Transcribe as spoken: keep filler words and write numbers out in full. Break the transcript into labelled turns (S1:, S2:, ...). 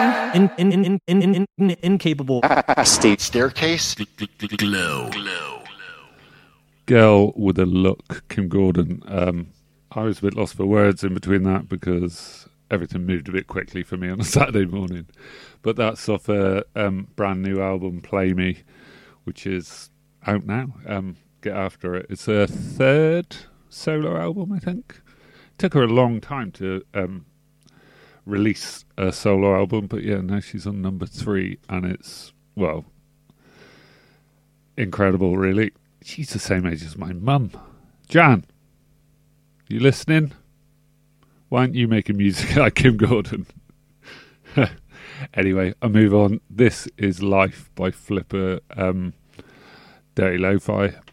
S1: in, in, in, in, in, in, incapable.
S2: Stage staircase. Glow. Glow.
S3: Girl with a look, Kim Gordon. Um, I was a bit lost for words in between that because everything moved a bit quickly for me on a Saturday morning. But that's off a um, brand new album, Play Me, which is out now. Um, get after it. It's her third solo album, I think. It took her a long time to um, release a solo album, but yeah, now she's on number three, and it's, well, incredible, really. She's the same age as my mum. Jan, you listening? Why aren't you making music like Kim Gordon? Anyway, I'll move on. This is Life by Flipper. Um, Dirty Lo-Fi.